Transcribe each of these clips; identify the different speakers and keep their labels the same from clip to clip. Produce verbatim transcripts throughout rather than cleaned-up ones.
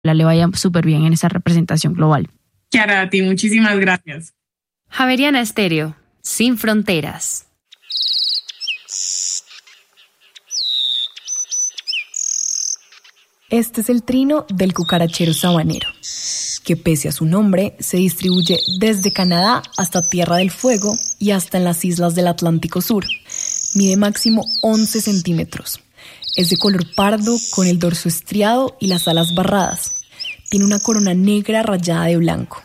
Speaker 1: le vaya súper bien en esa representación global.
Speaker 2: Kiara, a ti muchísimas gracias.
Speaker 3: Javeriana Estéreo, sin fronteras.
Speaker 4: Este es el trino del cucarachero sabanero, que pese a su nombre se distribuye desde Canadá hasta Tierra del Fuego y hasta en las islas del Atlántico Sur. Mide máximo once centímetros. Es de color pardo con el dorso estriado y las alas barradas. Tiene una corona negra rayada de blanco.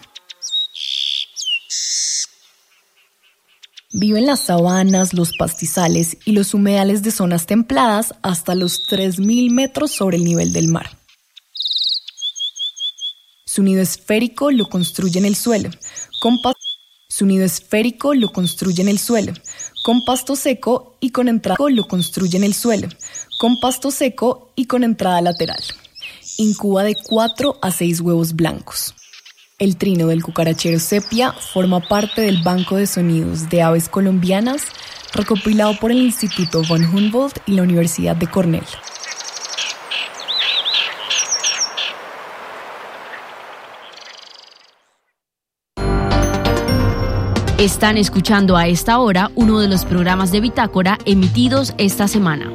Speaker 4: Vive en las sabanas, los pastizales y los humedales de zonas templadas hasta los tres mil metros sobre el nivel del mar. Su nido esférico lo construye en el suelo, con pa- Su nido esférico lo construye en el suelo, con pasto seco y con entrada lo construye en el suelo, con pasto seco y con entrada lateral. Incuba de cuatro a seis huevos blancos. El trino del cucarachero sepia forma parte del Banco de Sonidos de Aves Colombianas, recopilado por el Instituto von Humboldt y la Universidad de Cornell.
Speaker 1: Están escuchando a esta hora uno de los programas de Bitácora emitidos esta semana.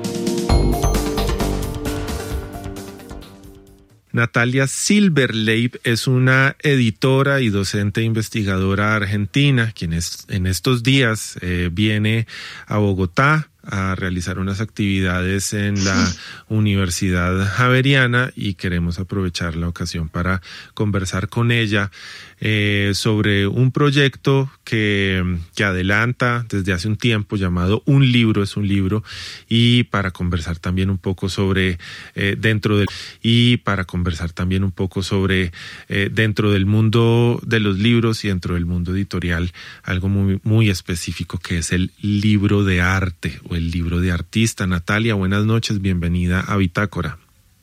Speaker 5: Natalia Silberleib es una editora y docente investigadora argentina, quien es, en estos días eh, viene a Bogotá a realizar unas actividades en la Universidad Javeriana y queremos aprovechar la ocasión para conversar con ella eh, sobre un proyecto que, que adelanta desde hace un tiempo llamado Un Libro es un Libro y para conversar también un poco sobre eh, dentro del y para conversar también un poco sobre eh, dentro del mundo de los libros y dentro del mundo editorial algo muy, muy específico que es el libro de arte o el libro de artista. Natalia, buenas noches, bienvenida a Bitácora.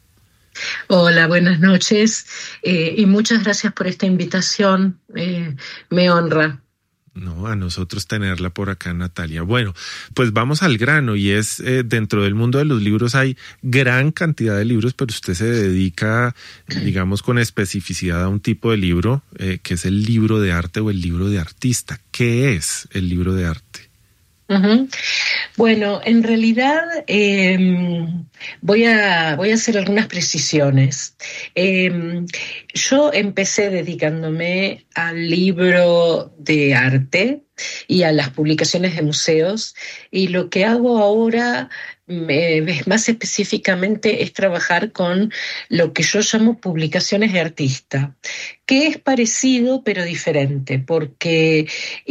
Speaker 6: Hola, buenas noches eh, y muchas gracias por esta invitación, eh, me honra.
Speaker 5: No, a nosotros tenerla por acá, Natalia. Bueno, pues vamos al grano y es, eh, dentro del mundo de los libros hay gran cantidad de libros, pero usted se dedica, digamos, con especificidad a un tipo de libro, eh, que es el libro de arte o el libro de artista. ¿Qué es el libro de arte?
Speaker 6: Uh-huh. Bueno, en realidad eh, voy a, voy a hacer algunas precisiones. Eh, yo empecé dedicándome al libro de arte y a las publicaciones de museos, y lo que hago ahora eh, más específicamente es trabajar con lo que yo llamo publicaciones de artista, que es parecido pero diferente, porque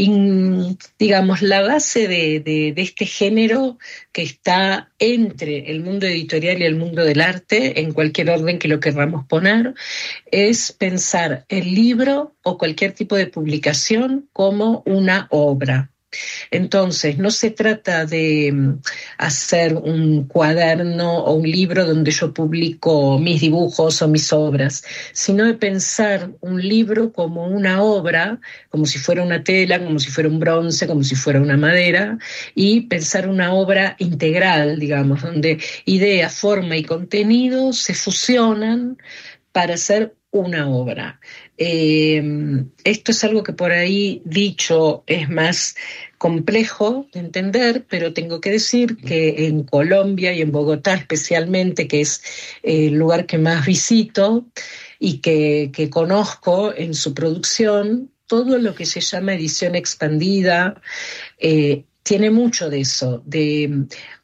Speaker 6: in, digamos la base de, de, de este género que está entre el mundo editorial y el mundo del arte, en cualquier orden que lo querramos poner, es pensar el libro o cualquier tipo de publicación como una obra. Entonces, no se trata de hacer un cuaderno o un libro donde yo publico mis dibujos o mis obras, sino de pensar un libro como una obra, como si fuera una tela, como si fuera un bronce, como si fuera una madera, y pensar una obra integral, digamos, donde idea, forma y contenido se fusionan para hacer una obra. Eh, esto es algo que por ahí dicho es más complejo de entender, pero tengo que decir que en Colombia y en Bogotá especialmente, que es el lugar que más visito y que, que conozco en su producción, todo lo que se llama edición expandida eh, tiene mucho de eso, de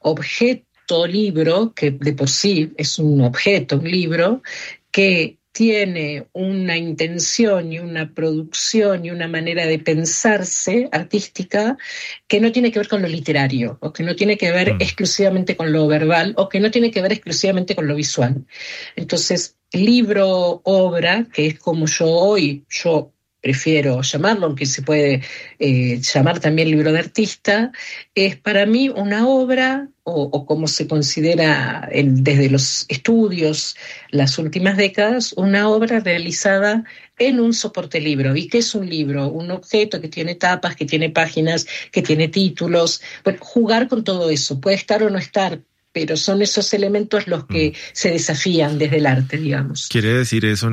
Speaker 6: objeto libro, que de por sí es un objeto, un libro, que tiene una intención y una producción y una manera de pensarse artística que no tiene que ver con lo literario, o que no tiene que ver mm. exclusivamente con lo verbal, o que no tiene que ver exclusivamente con lo visual. Entonces, libro, obra, que es como yo hoy, yo prefiero llamarlo, aunque se puede eh, llamar también libro de artista, es para mí una obra, o, o como se considera en, desde los estudios las últimas décadas, una obra realizada en un soporte libro. ¿Y qué es un libro? Un objeto que tiene tapas, que tiene páginas, que tiene títulos. Bueno, jugar con todo eso, puede estar o no estar, pero son esos elementos los que mm. se desafían desde el arte, digamos.
Speaker 5: ¿Quiere decir eso,